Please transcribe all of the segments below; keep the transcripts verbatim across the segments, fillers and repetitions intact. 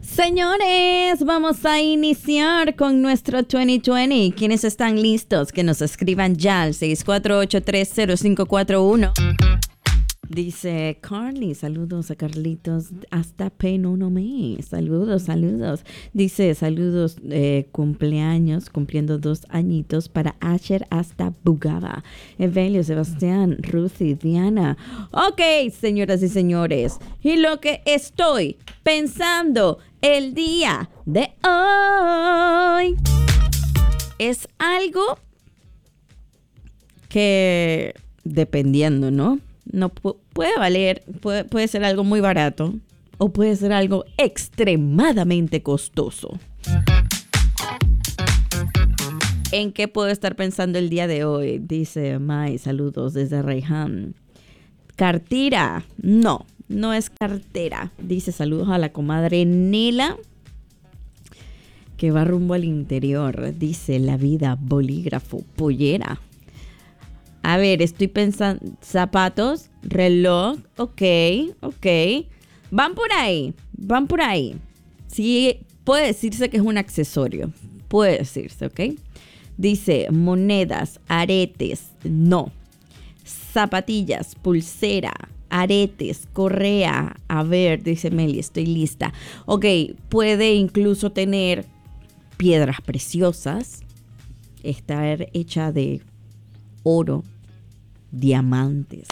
Señores, vamos a iniciar con nuestro veinte veinte. ¿Quiénes están listos? Que nos escriban ya al seis cuatro ocho tres cero cinco cuatro uno. Dice Carly, saludos a Carlitos hasta Penónome. Saludos, saludos. Dice, saludos, eh, cumpleaños, cumpliendo dos añitos para Asher hasta Bugaba. Evelio, Sebastián, Ruthie, Diana. Ok, señoras y señores. Y lo que estoy pensando el día de hoy es algo que, dependiendo, ¿no? No pu- puede valer, puede, puede ser algo muy barato o puede ser algo extremadamente costoso. ¿En qué puedo estar pensando el día de hoy? Dice Mai, saludos desde Reyhan. Cartera, no, no es cartera. Dice saludos a la comadre Nela, que va rumbo al interior. Dice la vida, bolígrafo, pollera. A ver, estoy pensando, zapatos, reloj, ok, ok. Van por ahí, van por ahí. Sí, puede decirse que es un accesorio, puede decirse, ok. Dice monedas, aretes, no. Zapatillas, pulsera, aretes, correa. A ver, dice Meli, estoy lista. Ok, puede incluso tener piedras preciosas, estar hecha de oro, diamantes.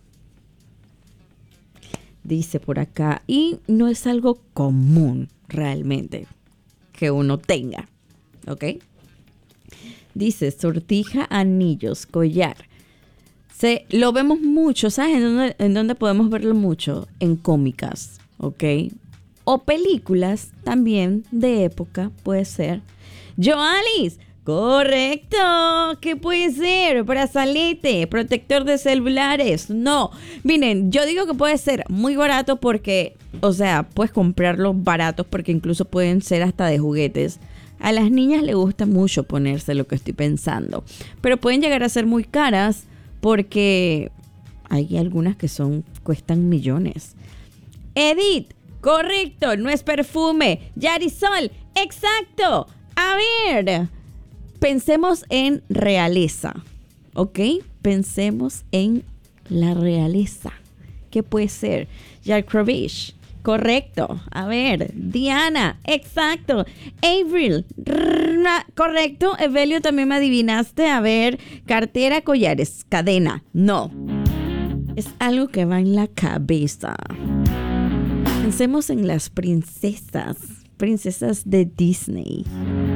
Dice por acá, y no es algo común realmente que uno tenga, ¿ok? Dice sortija, anillos, collar. Se, lo vemos mucho, ¿sabes? ¿En dónde, en dónde podemos verlo mucho? En cómicas, ¿ok? O películas también de época, puede ser. Joalis, correcto. ¿Qué puede ser? Brazalete, protector de celulares. No. Miren, yo digo que puede ser muy barato porque, o sea, puedes comprarlos baratos porque incluso pueden ser hasta de juguetes. A las niñas les gusta mucho ponerse lo que estoy pensando. Pero pueden llegar a ser muy caras porque hay algunas que son, cuestan millones. Edith, correcto. No es perfume. Yarisol, exacto. A ver, pensemos en realeza, ¿ok? Pensemos en la realeza. ¿Qué puede ser? Jarkovic, correcto. A ver, Diana, exacto. Avril, rrr, correcto. Evelio, también me adivinaste. A ver, cartera, collares, cadena. No. Es algo que va en la cabeza. Pensemos en las princesas. Princesas de Disney.